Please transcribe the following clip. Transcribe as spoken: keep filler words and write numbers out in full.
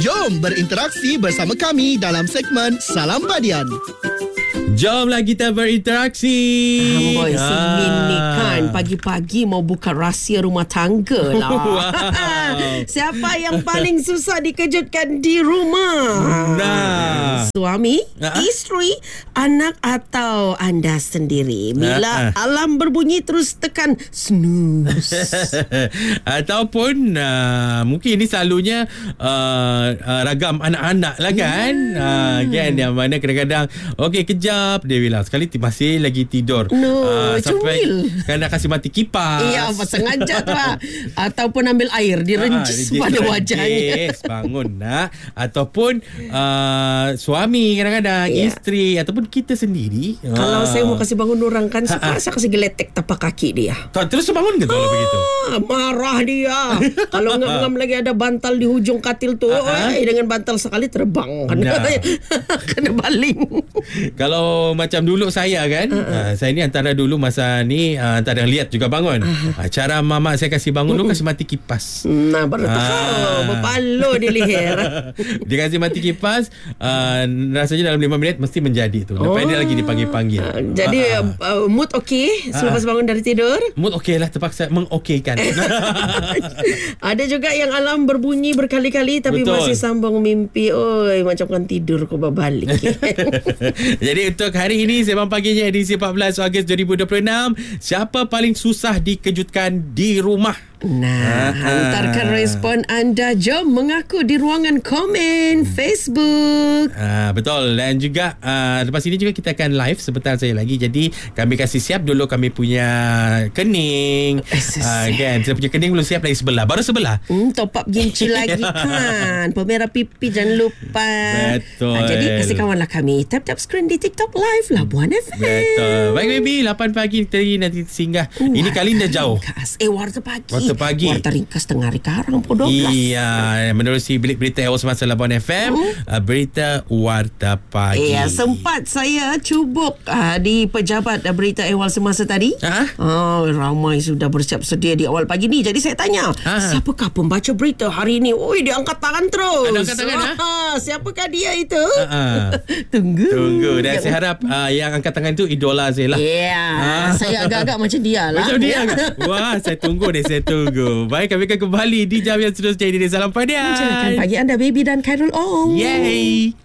Jom berinteraksi bersama kami dalam segmen Salam Badian. Jomlah kita berinteraksi. Amboi, si Min ni kan pagi-pagi mau buka rahsia rumah tangga lah. Wow. Siapa yang paling susah dikejutkan di rumah? Nah. Suami, Nah. isteri, anak atau anda sendiri? Bila Nah. alarm berbunyi terus tekan snooze. Ataupun uh, mungkin ini selalunya uh, uh, ragam anak-anak lah kan. Hmm. Uh, kan yang mana kadang-kadang okey kejap dia bilang sekali masih lagi tidur. No, uh, sampai cumil. kan nak kasih mati kipas. Ya, sengaja tu lah. Ataupun ambil air direncis Ah, pada dia wajahnya. rencis, bangun nak. Ataupun uh, suami kadang-kadang, Ya. isteri ataupun kita sendiri. Kalau ah. saya mau kasih bangun orang kan, suka Ha-ha. saya kasih geletek tapak kaki dia. Tak, terus bangun ke kalau begitu? Ah, marah dia. Kalau ngam-ngam lagi ada bantal di hujung katil tu, Ha-ha. eh, dengan bantal sekali terbang. Nah. Kena baling. Kalau macam dulu saya kan, uh-uh. uh, saya ni antara dulu masa ni uh, antara yang lihat juga bangun. Uh, cara mama saya kasih bangun dulu kasih mati kipas. Nah, baru Ah. tahu. Berpalo di leher. Dia kasih mati kipas, uh, rasanya dalam lima minit mesti menjadi tu. Lepas Oh. dia lagi dipanggil-panggil. Ah, Jadi Ah, ah. uh, mood okey selepas bangun dari tidur. Mood okey lah, terpaksa mengokeykan. Ada juga yang alarm berbunyi berkali-kali tapi Betul. masih sambung mimpi. Oi, macam kan tidur kau berbalik. Jadi untuk hari ini Sembang Paginya edisi empat belas Ogos dua ribu dua puluh enam, siapa paling susah dikejutkan di rumah? Nah, Ah. hantarkan respon anda. Jom mengaku di ruangan komen Facebook. Ah, betul. Dan juga ah, lepas ini juga kita akan live sebentar saya lagi. Jadi kami kasih siap dulu kami punya kening. Ah, kan, saya punya kening belum siap lagi sebelah. Baru sebelah. Hmm, top up ginci lagi kan. Pemerah pipi jangan lupa. Betul. Ah, jadi kasih kawanlah kami. Tap-tap screen di TikTok live Labuan F M. Betul. Baik baby, lapan pagi tadi nanti singgah. Uh, Ini kali dah jauh. Ringkas. Eh, warta pagi. Warta pagi. Warta ringkas tengah hari karang pukul dua belas. Iya, menerusi bilik berita awal semasa Labuan F M, uh, berita Warta Pagi. Ya, sempat saya cubuk uh, di pejabat uh, berita awal semasa tadi. Ha? Oh, ramai sudah bersiap sedia di awal pagi ni. Jadi saya tanya, Ha. siapakah pembaca berita hari ini? Oi, dia angkat tangan terus. Ada angkat tangan, ha? Ah, siapakah dia itu? Ha. Tunggu. Tunggu. Dan saya harap uh, yang angkat tangan tu idola saya lah. Ya, Ah. saya agak-agak macam dia lah. Macam dia kan? Wah, saya tunggu deh, saya tunggu. Baik, kami akan kembali di jam yang seterusnya di Salam Padian. Silakan pagi anda, Baby dan Khairul Ong. Yay!